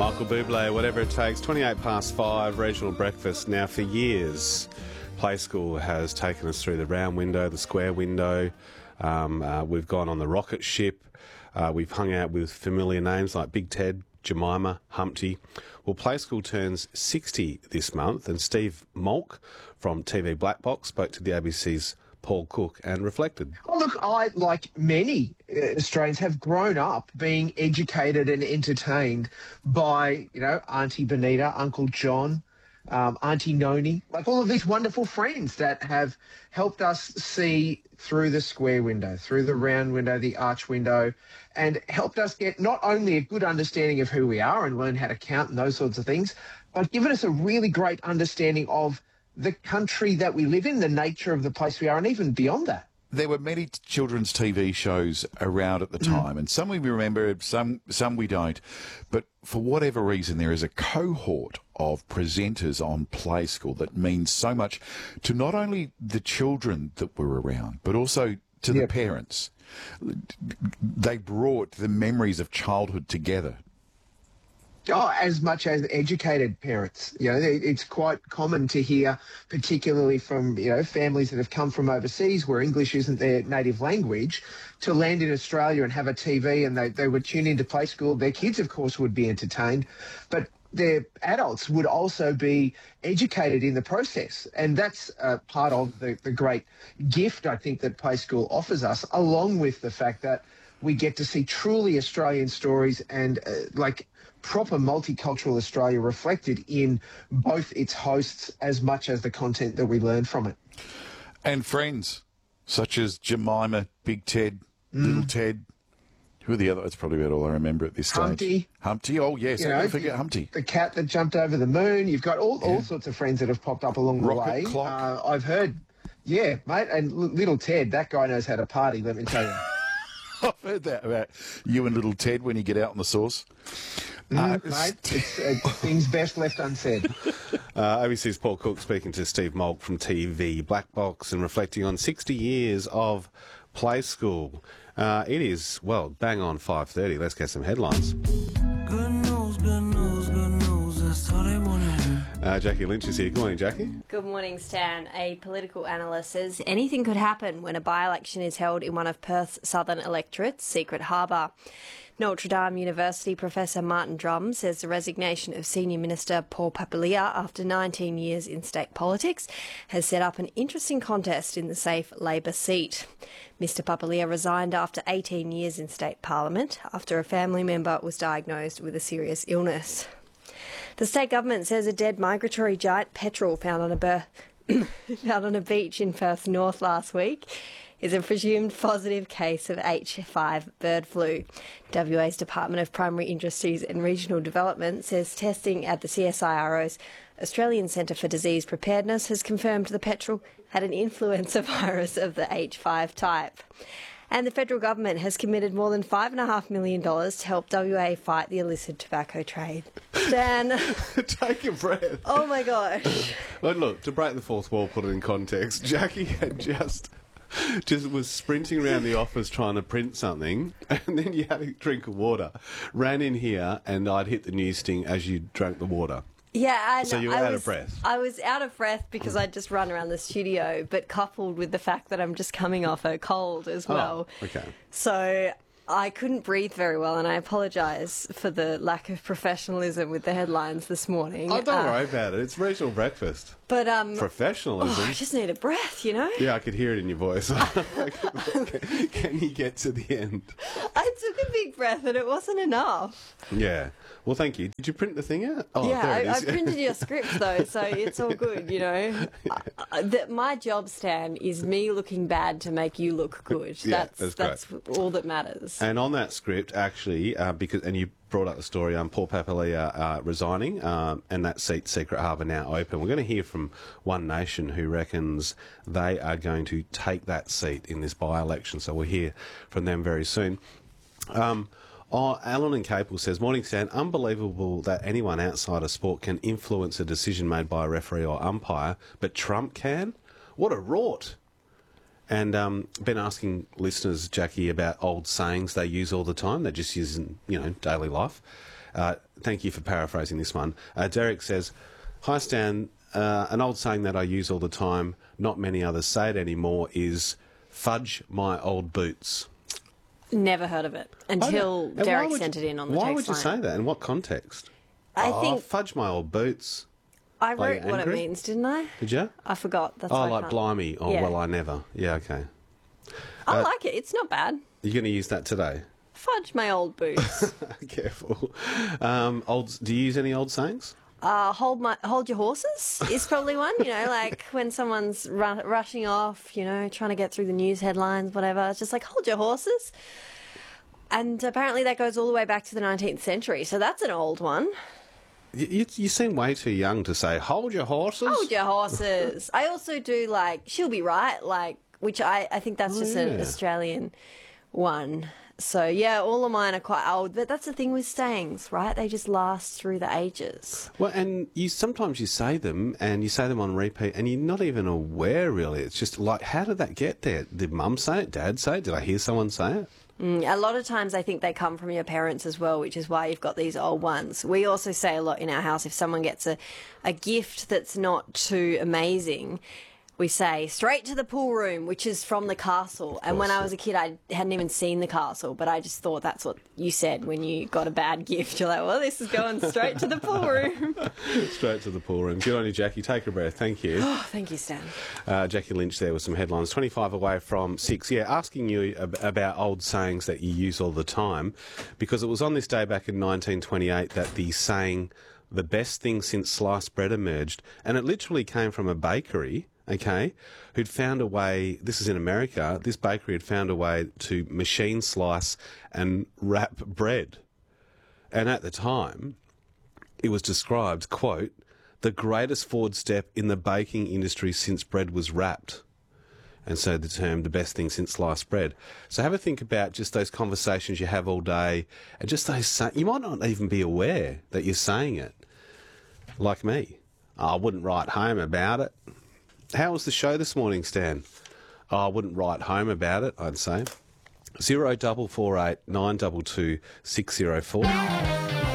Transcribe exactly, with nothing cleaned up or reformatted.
Michael Bublé, Whatever It Takes, twenty-eight past five, regional breakfast. Now, for years, Play School has taken us through the round window, the square window. Um, uh, we've gone on the rocket ship. Uh, we've hung out with familiar names like Big Ted, Jemima, Humpty. Well, Play School turns sixty this month, and Steve Malk from T V Black Box spoke to the A B C's Paul Cook and reflected. Oh, look, I, like many uh, Australians, have grown up being educated and entertained by, you know, Auntie Benita, Uncle John, um, Auntie Noni, like all of these wonderful friends that have helped us see through the square window, through the round window, the arch window, and helped us get not only a good understanding of who we are and learn how to count and those sorts of things, but given us a really great understanding of the country that we live in, the nature of the place we are, and even beyond that. There were many t- children's T V shows around at the time, mm. and some we remember, some some we don't. But for whatever reason, there is a cohort of presenters on Play School that means so much to not only the children that were around, but also to yep. the parents. They brought the memories of childhood together. Oh, as much as educated parents. You know, it's quite common to hear, particularly from, you know, families that have come from overseas where English isn't their native language, to land in Australia and have a T V and they, they would tune into Play School. Their kids, of course, would be entertained, but their adults would also be educated in the process. And that's uh, part of the, the great gift, I think, that Play School offers us, along with the fact that we get to see truly Australian stories and, uh, like, proper multicultural Australia reflected in both its hosts as much as the content that we learn from it. And friends such as Jemima, Big Ted, mm. Little Ted. Who are the other? That's probably about all I remember at this stage. Humpty. Humpty, oh yes, you I know, don't forget Humpty. The cat that jumped over the moon. You've got all, yeah. all sorts of friends that have popped up along Rocket the way. Clock. Uh, I've heard, yeah, mate, and Little Ted, that guy knows how to party, let me tell you. I've heard that about you and Little Ted when you get out on the sauce. Mm, uh, mate, it's, uh, things best left unsaid. Uh, A B C's Paul Cook speaking to Steve Malk from T V Black Box and reflecting on sixty years of Play School. Uh, it is, well, bang on five thirty. Let's get some headlines. Good news, good news, good news. That's all they want to hear. Uh, Jackie Lynch is here. Good morning, Jackie. Good morning, Stan. A political analyst says anything could happen when a by-election is held in one of Perth's southern electorates, Secret Harbour. Notre Dame University Professor Martin Drum says the resignation of Senior Minister Paul Papalia after nineteen years in state politics has set up an interesting contest in the safe Labor seat. Mister Papalia resigned after eighteen years in state parliament after a family member was diagnosed with a serious illness. The state government says a dead migratory giant petrel found on a, ber- found on a beach in Perth North last week is a presumed positive case of H five bird flu. W A's Department of Primary Industries and Regional Development says testing at the C S I R O's Australian Centre for Disease Preparedness has confirmed the petrel had an influenza virus of the H five type. And the federal government has committed more than five point five million dollars to help W A fight the illicit tobacco trade. Dan. Take a breath. Oh, my gosh. But look, to break the fourth wall, put it in context, Jackie had just... just was sprinting around the office trying to print something, and then you had a drink of water. Ran in here, and I'd hit the news sting as you drank the water. Yeah, I know. So you were I out was, of breath. I was out of breath because I'd just run around the studio, but coupled with the fact that I'm just coming off a cold as well. Oh, okay. So I couldn't breathe very well, and I apologise for the lack of professionalism with the headlines this morning. Oh, don't uh, worry about it. It's regional breakfast. But um, Professionalism. Oh, I just need a breath, you know? Yeah, I could hear it in your voice. can, can you get to the end? I took a big breath and it wasn't enough. Yeah. Well, thank you. Did you print the thing out? Oh, yeah, there it I, I is. printed your script though, so it's all good, you know. Yeah. I, the, my job, Stan, is me looking bad to make you look good. Yeah, that's that's that's all that matters. And on that script, actually, uh, because and you brought up the story, um, Paul Papalia uh, resigning, um, and that seat, Secret Harbour, now open. We're going to hear from One Nation, who reckons they are going to take that seat in this by-election. So we'll hear from them very soon. Um, Oh, Alan and Capel says, morning, Stan. Unbelievable that anyone outside of sport can influence a decision made by a referee or umpire, but Trump can? What a rort. And um, been asking listeners, Jackie, about old sayings they use all the time. They just use in, you know, daily life. Uh, thank you for paraphrasing this one. Uh, Derek says, "Hi Stan, uh, an old saying that I use all the time, not many others say it anymore, is fudge my old boots." Never heard of it until And why Derek would sent you- it in on the Why text would you line. say that? In what context? I oh, think fudge my old boots. I Are you wrote what it angry? means, didn't I? Did you? I forgot. That's Oh, why I like can't- blimey. Oh, Yeah. well, I never. Yeah, okay. I Uh, like it. It's not bad. You're going to use that today? Fudge my old boots. Careful. Um, old. Do you use any old sayings? uh, hold my hold your horses is probably one. You know, like when someone's ru- rushing off, you know, trying to get through the news headlines, whatever. It's just like hold your horses. And apparently that goes all the way back to the nineteenth century. So that's an old one. You, you, you seem way too young to say, hold your horses. Hold your horses. I also do like, she'll be right, like, which I, I think that's Oh, just yeah. an Australian one. So, yeah, all of mine are quite old. But that's the thing with sayings, right? They just last through the ages. Well, and you sometimes you say them, and you say them on repeat, and you're not even aware, really. It's just like, how did that get there? Did Mum say it? Dad say it? Did I hear someone say it? Mm, a lot of times I think they come from your parents as well, which is why you've got these old ones. We also say a lot in our house, if someone gets a, a gift that's not too amazing, we say straight to the pool room, which is from the castle. And when course, I was a kid, I hadn't even seen the castle, but I just thought that's what you said when you got a bad gift. You're like, well, this is going straight to the pool room. Straight to the pool room. Good on you, Jackie. Take a breath. Thank you. Oh, thank you, Stan. Uh, Jackie Lynch there with some headlines. twenty-five away from six. Yeah, asking you ab- about old sayings that you use all the time, because it was on this day back in nineteen twenty-eight that the saying, the best thing since sliced bread emerged. And it literally came from a bakery, okay, who'd found a way, this is in America, this bakery had found a way to machine slice and wrap bread. And at the time, it was described, quote, the greatest forward step in the baking industry since bread was wrapped. And so the term, the best thing since sliced bread. So have a think about just those conversations you have all day, and just those, say- you might not even be aware that you're saying it. Like me. I wouldn't write home about it. How was the show this morning, Stan? Oh, I wouldn't write home about it, I'd say. Zero double four eight nine double two six zero four.